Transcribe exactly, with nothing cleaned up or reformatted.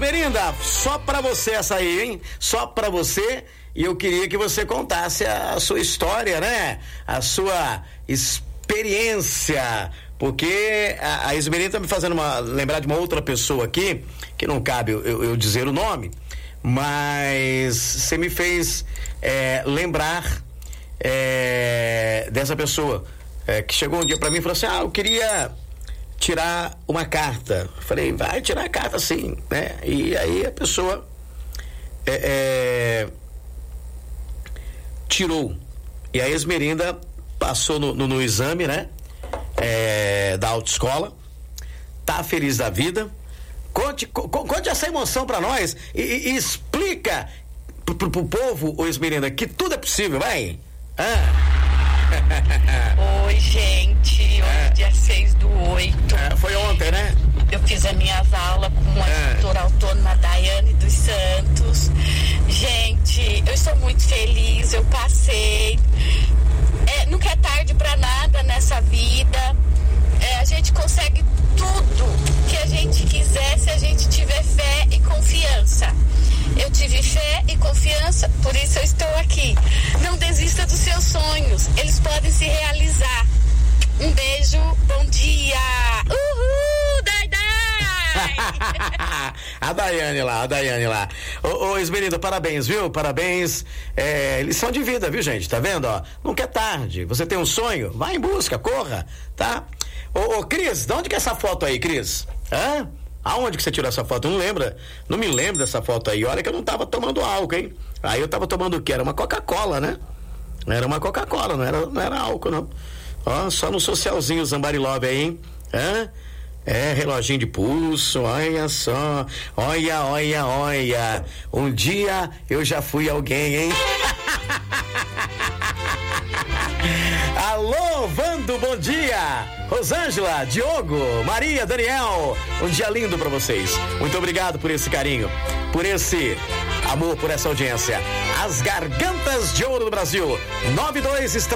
Esmerinda, só pra você essa aí, hein? Só pra você, e eu queria que você contasse a, a sua história, né? A sua experiência, porque a, a Esmerinda tá me fazendo uma, lembrar de uma outra pessoa aqui, que não cabe eu, eu, eu dizer o nome, mas você me fez é, lembrar é, dessa pessoa é, que chegou um dia pra mim e falou assim: ah, eu queria tirar uma carta. Falei, vai tirar a carta sim, né? E aí a pessoa é, é, tirou. E a Esmerinda passou no, no, no exame, né? É, da autoescola, tá feliz da vida. Conte, co, conte essa emoção pra nós e, e, e explica pro, pro, pro povo, ô Esmerinda, que tudo é possível, vai. Ah. Oi, gente, hoje é dia seis do oito. É, foi ontem, né? Eu fiz as minhas aulas com a é. instrutora autônoma Daiane dos Santos. Gente, eu estou muito feliz, eu passei. É, nunca é tarde pra nada nessa vida. É, a gente consegue tudo que a gente quiser se a gente tiver fé e confiança. Eu tive fé e confiança, por isso eu estou aqui. Não desista dos seus sonhos, eles podem se realizar. Um beijo, bom dia. Uhul, Dai Dai. A Daiane lá, a Daiane lá. Ô, ô Esmerinda, parabéns, viu? Parabéns. É, lição de vida, viu, gente? Tá vendo, ó? Nunca é tarde. Você tem um sonho? Vai em busca, corra, tá? Ô, ô Cris, de onde que é essa foto aí, Cris? Hã? Aonde que você tirou essa foto? Eu não lembro. Não me lembro dessa foto aí. Olha que eu não tava tomando álcool, hein? Aí eu tava tomando o quê? Era uma Coca-Cola, né? Era uma Coca-Cola, não era, não era álcool, não. Ó, só no socialzinho Zambari Love aí, hein? Hã? É, reloginho de pulso, olha só. Olha, olha, olha. Um dia eu já fui alguém, hein? Alô, Vando, bom dia! Rosângela, Diogo, Maria, Daniel, um dia lindo pra vocês. Muito obrigado por esse carinho, por esse amor, por essa audiência. As Gargantas de Ouro do Brasil, nove dois